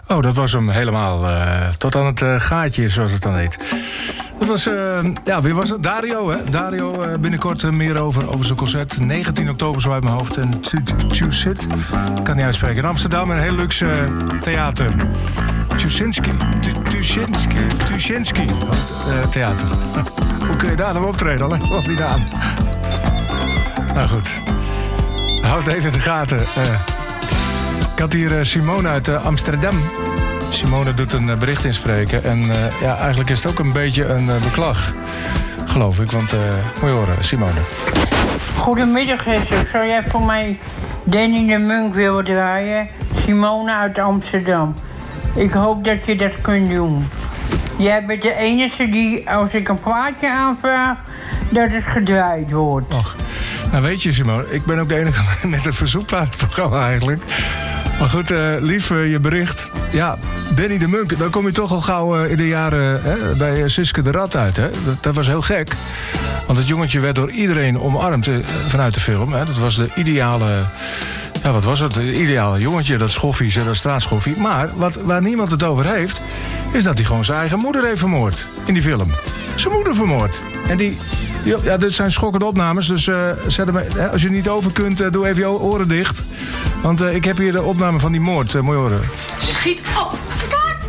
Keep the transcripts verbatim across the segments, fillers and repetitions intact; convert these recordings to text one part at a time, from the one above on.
Oh, dat was hem helemaal. Uh, tot aan het uh, gaatje, zoals het dan heet. Dat was, uh, ja, wie was het? Dario, hè? Dario, uh, binnenkort uh, meer over, over zijn concert. negentien oktober, zo uit mijn hoofd. En Tuschit, kan niet uitspreken. In Amsterdam, een heel luxe uh, theater. Tuschinski, Tuschinski, Tuschinski, uh, theater. Hoe kun je daar dan optreden? Alleen wat niet aan. Nou goed. Houd het even in de gaten. Uh, ik had hier uh, Simone uit uh, Amsterdam. Simone doet een uh, bericht inspreken. En uh, ja, eigenlijk is het ook een beetje een uh, beklag. Geloof ik, want uh, moet je horen, Simone. Goedemiddag, Hester. Zou jij voor mij Danny de Munk willen draaien? Simone uit Amsterdam. Ik hoop dat je dat kunt doen. Jij bent de enige die, als ik een plaatje aanvraag, dat het gedraaid wordt. Och, nou weet je, Simone, ik ben ook de enige met een verzoekplaatprogramma eigenlijk. Maar goed, uh, lief, uh, je bericht. Ja, Danny de Munk, dan kom je toch al gauw uh, in de jaren hè, bij uh, Siske de Rat uit. Hè? Dat, dat was heel gek. Want het jongetje werd door iedereen omarmd uh, vanuit de film. Hè? Dat was de ideale... Ja, wat was het? Het ideale jongetje, dat schoffies, dat straatschoffie. Maar wat, waar niemand het over heeft, is dat hij gewoon zijn eigen moeder heeft vermoord. In die film. Zijn moeder vermoord. En die... Ja, dit zijn schokkende opnames, dus uh, zet hem, hè, als je er niet over kunt, uh, doe even je oren dicht. Want uh, ik heb hier de opname van die moord. Uh, moet je horen. Schiet op! Kaart!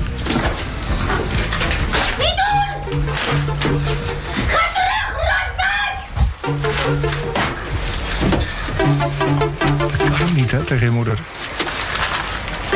Niet doen! Ga terug, rotbuis! Dat kan ook niet, hè, tegen je moeder.